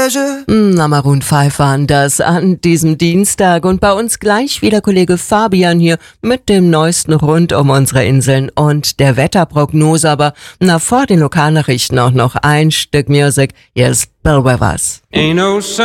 Courage. Na, Maroon 5 waren das an diesem Dienstag und bei uns gleich wieder Kollege Fabian hier mit dem Neuesten rund um unsere Inseln und der Wetterprognose, aber vor den Lokalnachrichten auch noch ein Stück Musik. Hier ist Bill Withers.